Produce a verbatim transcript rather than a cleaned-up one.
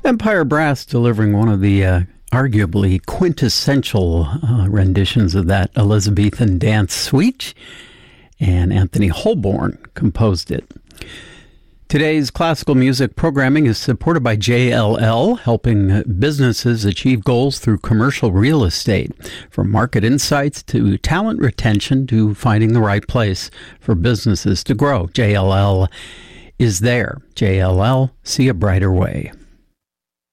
Empire Brass delivering one of the uh, arguably quintessential uh, renditions of that Elizabethan dance suite, and Anthony Holborn composed it. Today's classical music programming is supported by J L L, helping businesses achieve goals through commercial real estate, from market insights to talent retention to finding the right place for businesses to grow. J L L is there. J L L, see a brighter way.